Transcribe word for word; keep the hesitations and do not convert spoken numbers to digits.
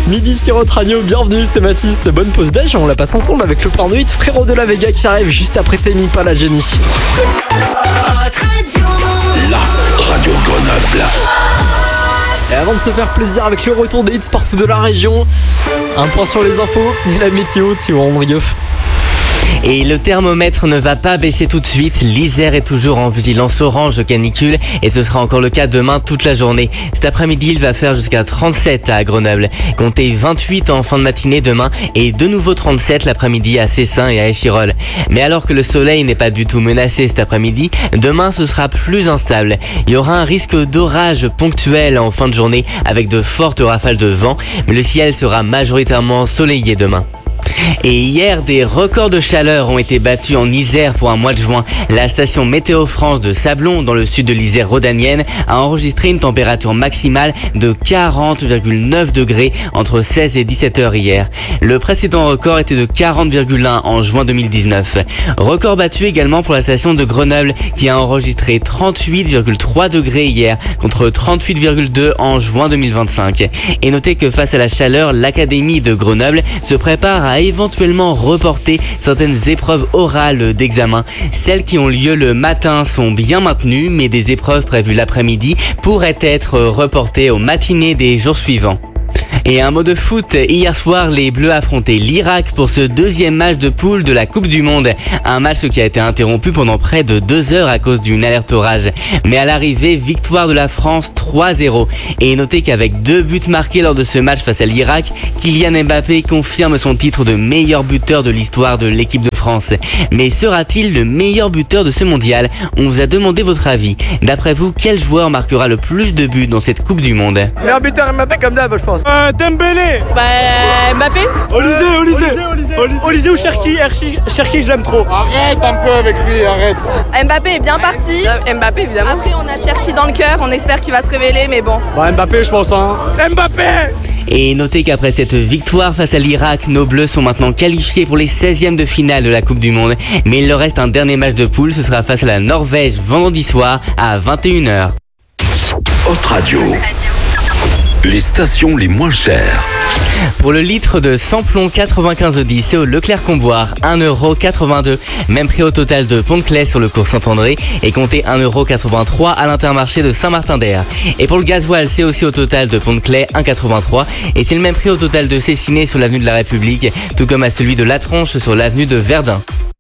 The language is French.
Midi sur Hot Radio, bienvenue, c'est Mathis. Bonne pause d'âge, on la passe ensemble avec le plein de hits. Frérot de la Vega qui arrive juste après Temi, pas la génie. La radio de Grenoble. Et avant de se faire plaisir avec le retour des hits partout de la région, un point sur les infos et la météo, Thibaut Andrieff. Et le thermomètre ne va pas baisser tout de suite. L'Isère est toujours en vigilance orange de canicule et ce sera encore le cas demain toute la journée. Cet après-midi, il va faire jusqu'à trente-sept à Grenoble. Comptez vingt-huit en fin de matinée demain et de nouveau trente-sept l'après-midi à Cessin et à Échirolles. Mais alors que le soleil n'est pas du tout menacé cet après-midi, demain ce sera plus instable. Il y aura un risque d'orage ponctuel en fin de journée avec de fortes rafales de vent, mais le ciel sera majoritairement ensoleillé demain. Et hier, des records de chaleur ont été battus en Isère pour un mois de juin. La station Météo France de Sablon, dans le sud de l'Isère rhodanienne, a enregistré une température maximale de quarante virgule neuf degrés entre seize et dix-sept heures hier. Le précédent record était de quarante virgule un en juin deux mille dix-neuf. Record battu également pour la station de Grenoble qui a enregistré trente-huit virgule trois degrés hier contre trente-huit virgule deux en juin deux mille vingt-cinq. Et notez que face à la chaleur, l'Académie de Grenoble se prépare à éventuellement reporter certaines épreuves orales d'examen. Celles qui ont lieu le matin sont bien maintenues, mais des épreuves prévues l'après-midi pourraient être reportées aux matinées des jours suivants. Et un mot de foot, hier soir, les Bleus affrontaient l'Irak pour ce deuxième match de poule de la Coupe du Monde. Un match qui a été interrompu pendant près de deux heures à cause d'une alerte orage. Mais à l'arrivée, victoire de la France trois zéro. Et notez qu'avec deux buts marqués lors de ce match face à l'Irak, Kylian Mbappé confirme son titre de meilleur buteur de l'histoire de l'équipe de France. Mais sera-t-il le meilleur buteur de ce mondial ? On vous a demandé votre avis. D'après vous, quel joueur marquera le plus de buts dans cette Coupe du Monde ? Meilleur buteur Mbappé comme d'hab, je pense. Euh, Dembélé. Bah Mbappé. Olysée, Olysée. Olysée ou Cherki, Cherki je l'aime trop. Arrête un peu avec lui, arrête. Mbappé est bien parti. Mbappé évidemment. Après on a Cherki dans le cœur, on espère qu'il va se révéler mais bon. Bah Mbappé je pense hein. Mbappé. Et notez qu'après cette victoire face à l'Irak, nos Bleus sont maintenant qualifiés pour les seizièmes de finale de la Coupe du Monde. Mais il leur reste un dernier match de poule, ce sera face à la Norvège vendredi soir à vingt et une heures. Hot Radio. Les stations les moins chères. Pour le litre de samplon quatre-vingt-quinze dix, c'est au Leclerc-Comboire, un euro quatre-vingt-deux. Même prix au total de Pont-de-Claix sur le cours Saint-André et comptez un euro quatre-vingt-trois à l'Intermarché de Saint-Martin-d'Air. Et pour le gasoil, c'est aussi au total de Pont-de-Claix, un euro quatre-vingt-trois. Et c'est le même prix au total de Cessiné sur l'avenue de la République, tout comme à celui de La Tronche sur l'avenue de Verdun.